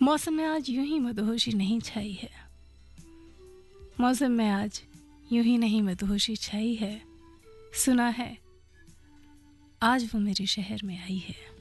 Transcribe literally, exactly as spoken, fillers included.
मौसम में आज यूं ही मदहोशी नहीं छाई है, मौसम में आज यूं ही नहीं मदहोशी छाई है। सुना है आज वो मेरे शहर में आई है।